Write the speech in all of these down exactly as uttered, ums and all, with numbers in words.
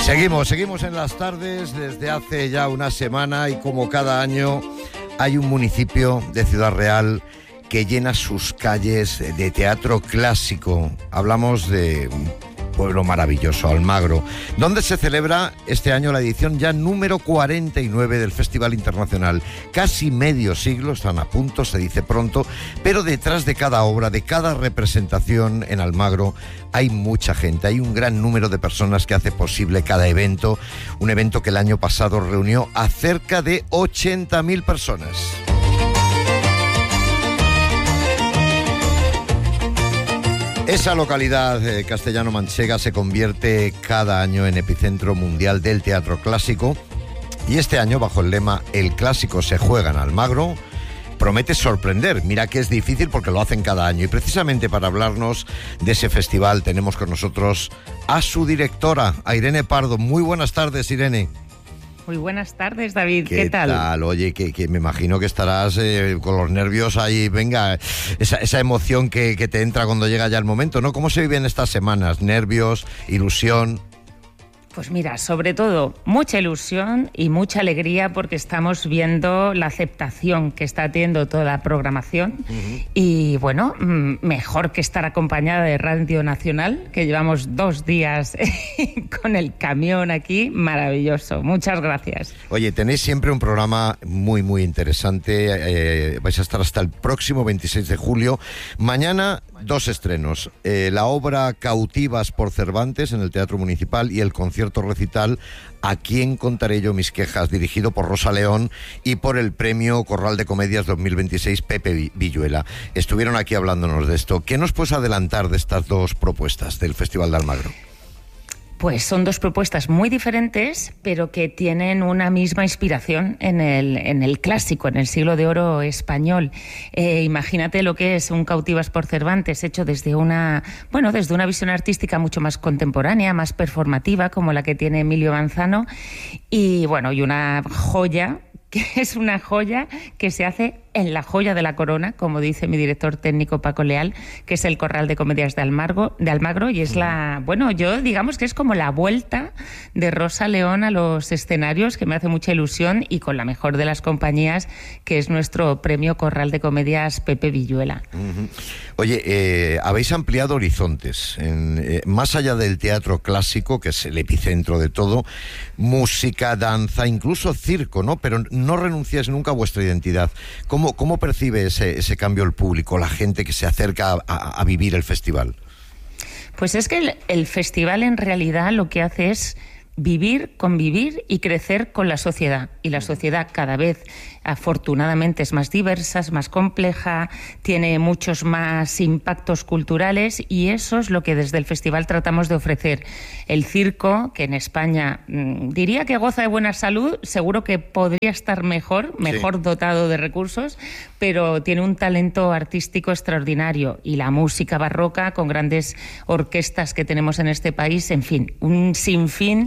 Seguimos, seguimos en las tardes desde hace ya una semana y como cada año hay un municipio de Ciudad Real que llena sus calles de teatro clásico. Hablamos de un pueblo maravilloso, Almagro, donde se celebra este año la edición ya número cuarenta y nueve del Festival Internacional. Casi medio siglo, están a punto, se dice pronto, pero detrás de cada obra, de cada representación en Almagro, hay mucha gente, hay un gran número de personas que hace posible cada evento, un evento que el año pasado reunió a cerca de ochenta mil personas. Esa localidad eh, castellano-manchega se convierte cada año en epicentro mundial del teatro clásico y este año, bajo el lema El clásico se juega en Almagro, promete sorprender. Mira que es difícil porque lo hacen cada año y precisamente para hablarnos de ese festival tenemos con nosotros a su directora, a Irene Pardo. Muy buenas tardes, Irene. Muy buenas tardes, David. ¿Qué, ¿Qué tal? tal? Oye, que, que me imagino que estarás eh, con los nervios ahí. Venga, esa, esa emoción que, que te entra cuando llega ya el momento, ¿no? ¿Cómo se viven estas semanas? ¿Nervios? ¿Ilusión? Pues mira, sobre todo, mucha ilusión y mucha alegría porque estamos viendo la aceptación que está teniendo toda la programación. Uh-huh. Y bueno, mejor que estar acompañada de Radio Nacional, que llevamos dos días con el camión aquí, maravilloso. Muchas gracias. Oye, tenéis siempre un programa muy, muy interesante. Eh, vais a estar hasta el próximo veintiséis de julio. Mañana, dos estrenos. Eh, la obra Cautivas por Cervantes en el Teatro Municipal y el concierto recital ¿A quién contaré yo mis quejas?, dirigido por Rosa León y por el Premio Corral de Comedias dos mil veintiséis Pepe Villuela. Estuvieron aquí hablándonos de esto. ¿Qué nos puedes adelantar de estas dos propuestas del Festival de Almagro? Pues son dos propuestas muy diferentes, pero que tienen una misma inspiración en el, en el clásico, en el siglo de oro español. Eh, imagínate lo que es un Cautivas por Cervantes, hecho desde una, bueno, desde una visión artística mucho más contemporánea, más performativa, como la que tiene Emilio Manzano, y bueno, y una joya, que es una joya que se hace en la joya de la corona, como dice mi director técnico Paco Leal, que es el Corral de Comedias de Almagro, de Almagro y es la, bueno, yo digamos que es como la vuelta de Rosa León a los escenarios, que me hace mucha ilusión, y con la mejor de las compañías, que es nuestro Premio Corral de Comedias Pepe Villuela. Uh-huh. Oye, eh, habéis ampliado horizontes, en, eh, más allá del teatro clásico, que es el epicentro de todo, música, danza, incluso circo, ¿no? Pero no renunciáis nunca a vuestra identidad. ¿Cómo ¿Cómo, cómo percibe ese, ese cambio el público, la gente que se acerca a, a, a vivir el festival? Pues es que el, el festival en realidad lo que hace es vivir, convivir y crecer con la sociedad. Y la sociedad cada vez, afortunadamente, es más diversa, es más compleja, tiene muchos más impactos culturales, y eso es lo que desde el festival tratamos de ofrecer. El circo, que en España mmm, diría que goza de buena salud, seguro que podría estar mejor, mejor sí. dotado de recursos, pero tiene un talento artístico extraordinario. Y la música barroca, con grandes orquestas que tenemos en este país, en fin, un sinfín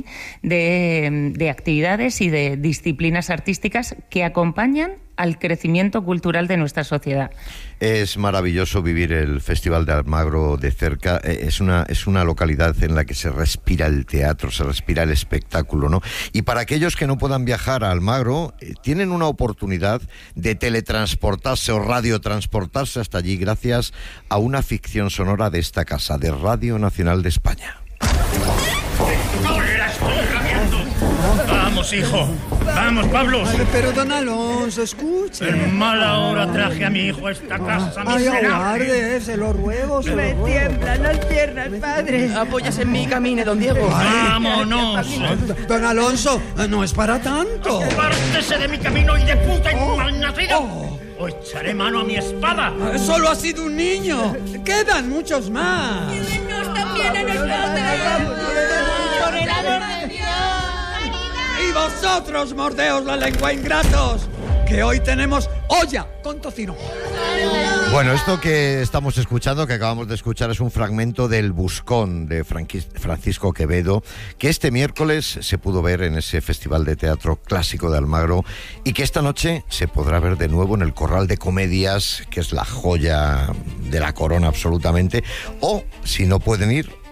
de, de actividades y de disciplinas artísticas que acompañan al crecimiento cultural de nuestra sociedad. Es maravilloso vivir el Festival de Almagro de cerca. Es una, es una localidad en la que se respira el teatro, se respira el espectáculo, ¿no? Y para aquellos que no puedan viajar a Almagro, eh, tienen una oportunidad de teletransportarse o radiotransportarse hasta allí gracias a una ficción sonora de esta casa, de Radio Nacional de España. ¡Ahora estoy rabiando! ¡Vamos, hijo! ¡Vamos, Pablo! Ay, pero don Alonso, escuche. En mala hora traje a mi hijo a esta casa miserable. Ay, aguarde, se lo ruego, se Me lo ruego. tiemblan las piernas, padre. Apoyas en mí, camine, don Diego. Ay, ¡vámonos! Don Alonso, no es para tanto. ¡Apártese de mi camino y de puta oh, malnacido! Oh. ¡O echaré mano a mi espada! ¡Solo ha sido un niño! ¡Quedan muchos más! ¡Niños también en el bote! ¡Por el amor de Dios! ¡Y vosotros, mordeos la lengua, ingratos! Que hoy tenemos olla con tocino. Bueno, esto que estamos escuchando, que acabamos de escuchar, es un fragmento del Buscón de Francisco Quevedo, que este miércoles se pudo ver en ese Festival de Teatro Clásico de Almagro y que esta noche se podrá ver de nuevo en el Corral de Comedias, que es la joya de la corona absolutamente, o si no pueden ir,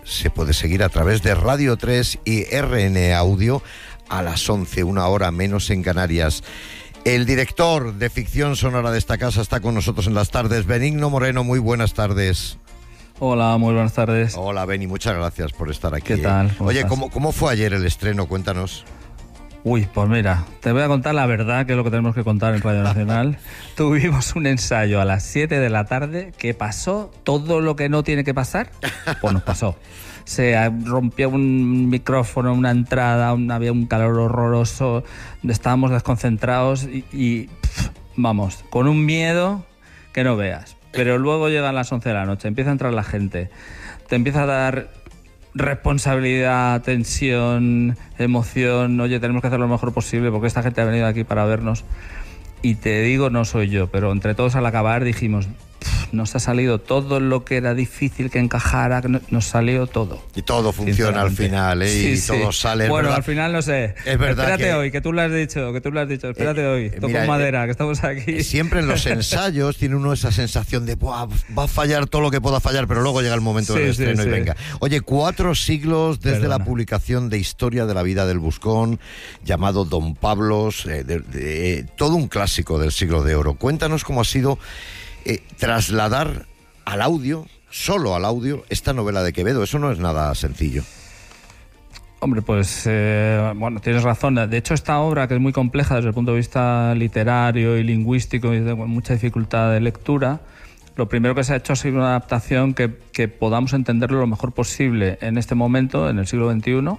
se puede seguir a través de Radio tres y R N Audio a las once, una hora menos en Canarias. El director de ficción sonora de esta casa está con nosotros en las tardes, Benigno Moreno. Muy buenas tardes. Hola, muy buenas tardes. Hola, Beni, muchas gracias por estar aquí. ¿Qué tal? ¿Eh? Oye, estás? ¿cómo, ¿cómo fue ayer el estreno? Cuéntanos. Uy, pues mira, te voy a contar la verdad, que es lo que tenemos que contar en Radio Nacional. Tuvimos un ensayo a las siete de la tarde que pasó todo lo que no tiene que pasar, pues nos pasó. Se rompió un micrófono, una entrada, un, había un calor horroroso, estábamos desconcentrados y, y pff, vamos, con un miedo que no veas. Pero luego llegan las once de la noche, empieza a entrar la gente, te empieza a dar responsabilidad, tensión, emoción. Oye, tenemos que hacer lo mejor posible porque esta gente ha venido aquí para vernos. Y te digo, no soy yo, pero entre todos al acabar dijimos, nos ha salido todo lo que era difícil que encajara, nos salió todo. Y todo funciona al final, ¿eh? Sí, y sí. todo sale. Bueno, ¿verdad? al final no sé. Es verdad. Espérate que... hoy, que tú lo has dicho, que tú lo has dicho. Espérate eh, hoy. Toco mira, madera, eh, que estamos aquí. Siempre en los ensayos tiene uno esa sensación de va a fallar todo lo que pueda fallar, pero luego llega el momento sí, del estreno sí, y sí. venga. Oye, cuatro siglos desde Perdona. la publicación de Historia de la vida del Buscón, llamado Don Pablos, eh, de, de, eh, todo un clásico del siglo de oro. Cuéntanos cómo ha sido eh, trasladar al audio, solo al audio, esta novela de Quevedo. Eso no es nada sencillo. Hombre, pues, eh, bueno, tienes razón. De hecho, esta obra, que es muy compleja desde el punto de vista literario y lingüístico y de mucha dificultad de lectura, lo primero que se ha hecho ha sido una adaptación que, que podamos entenderlo lo mejor posible en este momento, en el siglo veintiuno,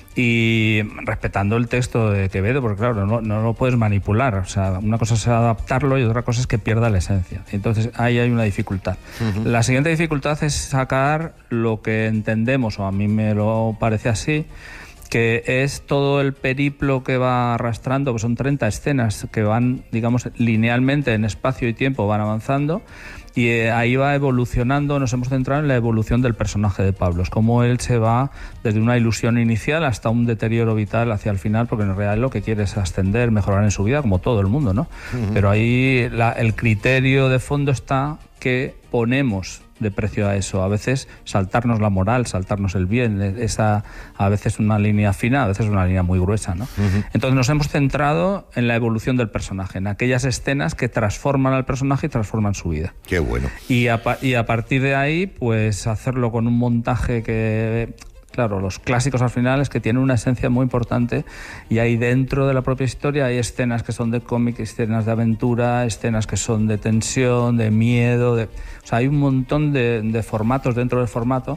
y respetando el texto de Quevedo, porque claro, no, no lo puedes manipular. O sea, una cosa es adaptarlo y otra cosa es que pierda la esencia. Entonces ahí hay una dificultad. Uh-huh. La siguiente dificultad es sacar lo que entendemos, o a mí me lo parece así, que es todo el periplo que va arrastrando, que son treinta escenas que van, digamos, linealmente en espacio y tiempo, van avanzando, y eh, ahí va evolucionando. Nos hemos centrado en la evolución del personaje de Pablos, cómo él se va desde una ilusión inicial hasta un deterioro vital hacia el final, porque en realidad lo que quiere es ascender, mejorar en su vida, como todo el mundo, ¿no? Uh-huh. Pero ahí la, el criterio de fondo está que ponemos de precio a eso. A veces saltarnos la moral, saltarnos el bien, esa a veces una línea fina, a veces una línea muy gruesa, ¿no? Uh-huh. Entonces nos hemos centrado en la evolución del personaje, en aquellas escenas que transforman al personaje y transforman su vida. Qué bueno. Y a, y a partir de ahí, pues hacerlo con un montaje que... Claro, los clásicos al final es que tienen una esencia muy importante, y ahí dentro de la propia historia hay escenas que son de cómic, escenas de aventura, escenas que son de tensión, de miedo, de... o sea, hay un montón de, de formatos dentro del formato,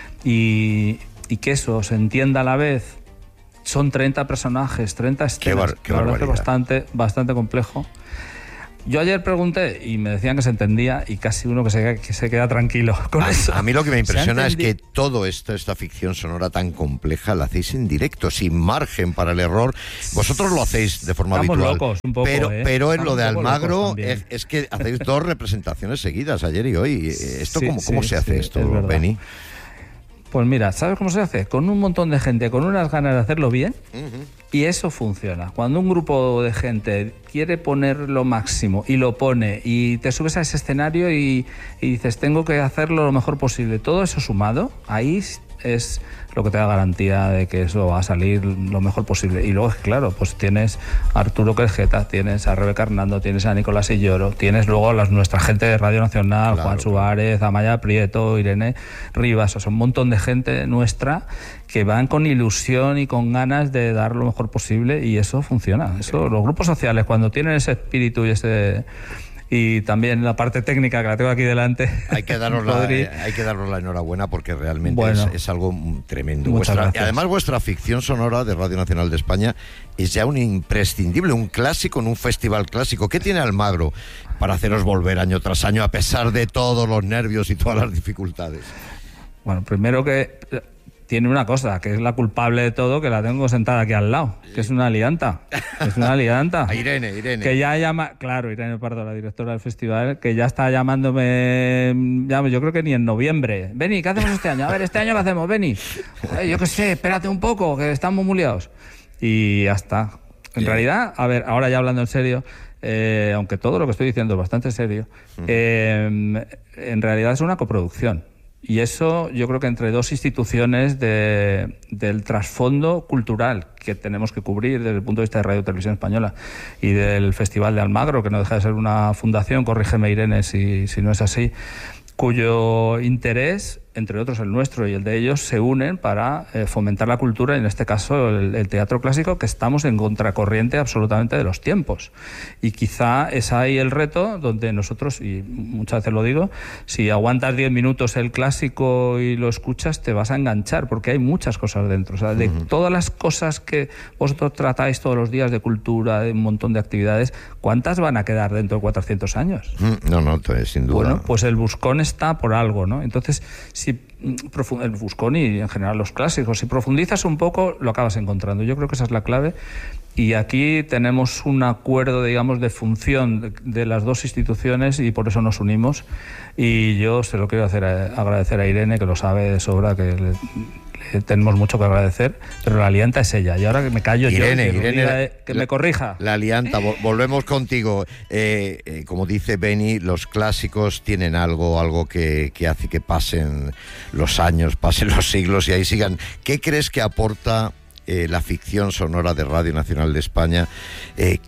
y, y que eso se entienda a la vez. Son treinta personajes, treinta escenas. Qué, bar- qué la verdad barbaridad. es bastante, bastante complejo. Yo ayer pregunté y me decían que se entendía, y casi uno que se, que se queda tranquilo con a, eso. A mí lo que me impresiona es que todo esto, esta ficción sonora tan compleja, la hacéis en directo, sin margen para el error. Vosotros lo hacéis de forma Estamos habitual. locos un poco, pero, ¿eh? pero en Estamos lo de Almagro es, es que hacéis dos representaciones seguidas, ayer y hoy. ¿Esto sí, cómo, sí, cómo se hace sí, esto, Beni? Pues mira, ¿sabes cómo se hace? Con un montón de gente, con unas ganas de hacerlo bien, uh-huh. Y eso funciona. Cuando un grupo de gente quiere poner lo máximo y lo pone, y te subes a ese escenario y, y dices, tengo que hacerlo lo mejor posible, todo eso sumado, ahí es lo que te da garantía de que eso va a salir lo mejor posible. Y luego, claro, pues tienes a Arturo Querjeta, tienes a Rebeca Hernando, tienes a Nicolás Illoro, tienes luego a las, nuestra gente de Radio Nacional, claro, Juan Suárez, Amaya Prieto, Irene Rivas, o sea, un montón de gente nuestra que van con ilusión y con ganas de dar lo mejor posible, y eso funciona. Eso, los grupos sociales, cuando tienen ese espíritu y ese... y también la parte técnica, que la tengo aquí delante. Hay que daros la, eh, hay que daros la enhorabuena, porque realmente bueno, es, es algo tremendo. Muchas vuestra, gracias. Y además vuestra ficción sonora de Radio Nacional de España es ya un imprescindible, un clásico en un festival clásico. ¿Qué tiene Almagro para haceros volver año tras año a pesar de todos los nervios y todas las dificultades? Bueno, primero que... tiene una cosa, que es la culpable de todo, que la tengo sentada aquí al lado, que es una alianta. Es una alianta. Irene, Irene. Que ya llama, claro, Irene Pardo, la directora del festival, que ya está llamándome, ya, yo creo que ni en noviembre. Beni, ¿qué hacemos este año? A ver, ¿este año qué hacemos, Beni? Joder, yo qué sé, espérate un poco, que estamos muy liados. Y ya está. En Bien. realidad, a ver, ahora ya hablando en serio, eh, aunque todo lo que estoy diciendo es bastante serio, uh-huh. eh, en realidad es una coproducción. Y eso yo creo que entre dos instituciones de, del trasfondo cultural que tenemos que cubrir desde el punto de vista de Radio Televisión Española y del Festival de Almagro, que no deja de ser una fundación, corrígeme Irene si, si no es así, cuyo interés, entre otros el nuestro y el de ellos, se unen para eh, fomentar la cultura, y en este caso el, el teatro clásico, que estamos en contracorriente absolutamente de los tiempos. Y quizá es ahí el reto donde nosotros, y muchas veces lo digo, si aguantas diez minutos el clásico y lo escuchas, te vas a enganchar, porque hay muchas cosas dentro. O sea, de uh-huh. todas las cosas que vosotros tratáis todos los días de cultura, de un montón de actividades, ¿cuántas van a quedar dentro de cuatrocientos años? No, no, sin duda. Bueno, pues el Buscón está por algo, ¿no? Entonces, si el Buscón y en general los clásicos, si profundizas un poco, lo acabas encontrando. Yo creo que esa es la clave. Y aquí tenemos un acuerdo, digamos, de función de, de las dos instituciones, y por eso nos unimos. Y yo se lo quiero hacer a, agradecer a Irene, que lo sabe de sobra, que le, le tenemos mucho que agradecer, pero la alianta es ella. Y ahora que me callo Irene, yo, que, Irene, me, la, diga, que la, me corrija. La alianta, volvemos contigo. Eh, eh, como dice Beni, los clásicos tienen algo, algo que, que hace que pasen los años, pasen los siglos y ahí sigan. ¿Qué crees que aporta Eh, la ficción sonora de Radio Nacional de España eh,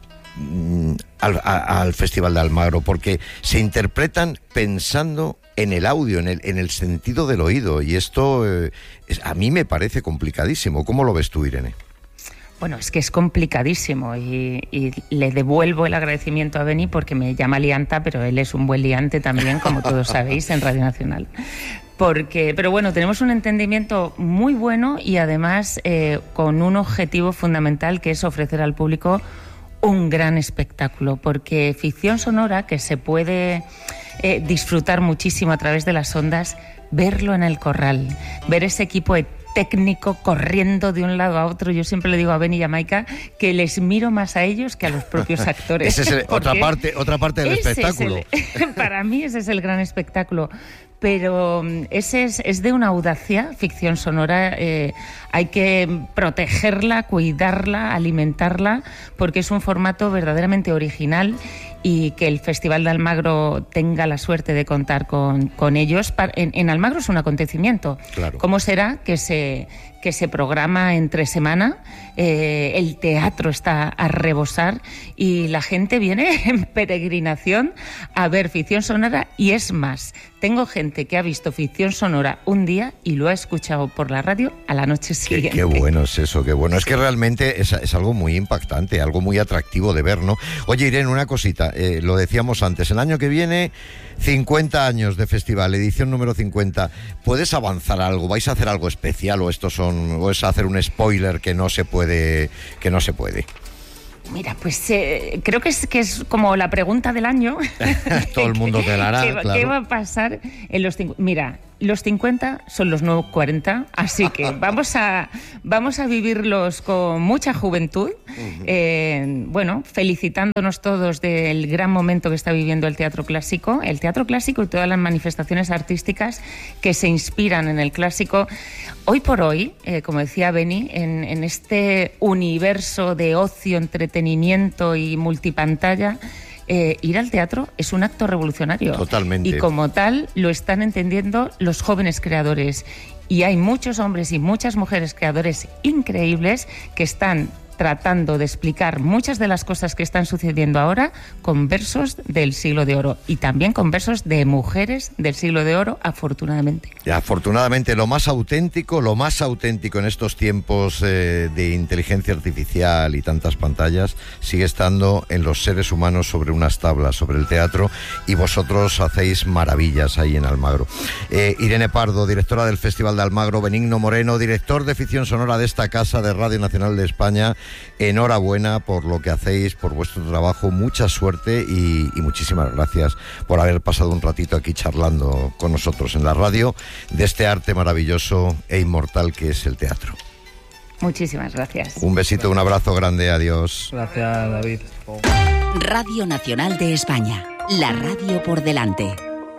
al, a, al Festival de Almagro? Porque se interpretan pensando en el audio, en el, en el sentido del oído, y esto eh, es, a mí me parece complicadísimo. ¿Cómo lo ves tú, Irene? Bueno, es que es complicadísimo, y, y le devuelvo el agradecimiento a Beni porque me llama lianta, pero él es un buen liante también, como todos sabéis, en Radio Nacional. Porque, pero bueno, tenemos un entendimiento muy bueno y además eh, con un objetivo fundamental, que es ofrecer al público un gran espectáculo, porque ficción sonora, que se puede eh, disfrutar muchísimo a través de las ondas, verlo en el corral, ver ese equipo de técnico corriendo de un lado a otro. Yo siempre le digo a Beni y a Maika que les miro más a ellos que a los propios actores. Esa es el, otra parte, otra parte del espectáculo. El, para mí ese es el gran espectáculo. Pero ese es, es de una audacia, ficción sonora. Eh, hay que protegerla, cuidarla, alimentarla, porque es un formato verdaderamente original, y que el Festival de Almagro tenga la suerte de contar con, con ellos. En, en Almagro es un acontecimiento. Claro. ¿Cómo será que se, que se programa entre semana? Eh, el teatro está a rebosar y la gente viene en peregrinación a ver ficción sonora, y es más, tengo gente que ha visto ficción sonora un día y lo ha escuchado por la radio a la noche siguiente. Qué, qué bueno es eso, qué bueno. Es que realmente es, es algo muy impactante, algo muy atractivo de ver, ¿no? Oye, Irene, una cosita, eh, lo decíamos antes, el año que viene, cincuenta años de festival, edición número cincuenta. ¿Puedes avanzar algo? ¿Vais a hacer algo especial o estos son, o es hacer un spoiler que no se puede, que no se puede? Mira, pues eh, creo que es, que es como la pregunta del año. Todo el mundo te la hará, ¿Qué, claro. ¿Qué va a pasar en los cincuenta? Mira, los cincuenta son los nuevos cuarenta, así que vamos a, vamos a vivirlos con mucha juventud. Uh-huh. Eh, bueno, felicitándonos todos del gran momento que está viviendo el teatro clásico, el teatro clásico y todas las manifestaciones artísticas que se inspiran en el clásico. Hoy por hoy, eh, como decía Beni, en, en este universo de ocio, entretenimiento y multipantalla, Eh, ir al teatro es un acto revolucionario. Totalmente. Y como tal lo están entendiendo los jóvenes creadores. Y hay muchos hombres y muchas mujeres creadores increíbles que están tratando de explicar muchas de las cosas que están sucediendo ahora con versos del siglo de oro, y también con versos de mujeres del siglo de oro, afortunadamente. Y afortunadamente, lo más auténtico, lo más auténtico en estos tiempos eh, de inteligencia artificial y tantas pantallas, sigue estando en los seres humanos sobre unas tablas, sobre el teatro, y vosotros hacéis maravillas ahí en Almagro. Eh, Irene Pardo, directora del Festival de Almagro, Benigno Moreno, director de ficción sonora de esta casa de Radio Nacional de España, enhorabuena por lo que hacéis, por vuestro trabajo, mucha suerte y, y muchísimas gracias por haber pasado un ratito aquí charlando con nosotros en la radio de este arte maravilloso e inmortal que es el teatro. Muchísimas gracias. Un besito, un abrazo grande, adiós. Gracias, David. Radio Nacional de España, la radio por delante.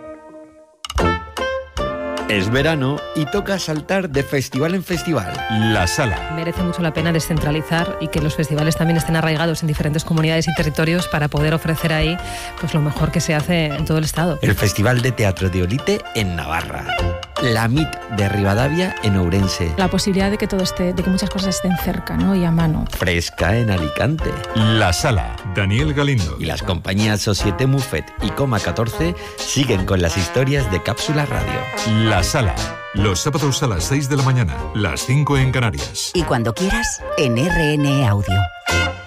Es verano y toca saltar de festival en festival. La Sala. Merece mucho la pena descentralizar y que los festivales también estén arraigados en diferentes comunidades y territorios para poder ofrecer ahí pues lo mejor que se hace en todo el estado. El Festival de Teatro de Olite en Navarra. La M I T de Rivadavia en Ourense. La posibilidad de que todo esté, de que muchas cosas estén cerca, ¿no? Y a mano. Fresca en Alicante. La Sala, Daniel Galindo. Y las compañías Societe Muffet y Coma catorce siguen con las historias de Cápsula Radio. La Sala, los sábados a las seis de la mañana, las cinco en Canarias. Y cuando quieras, en R N E Audio.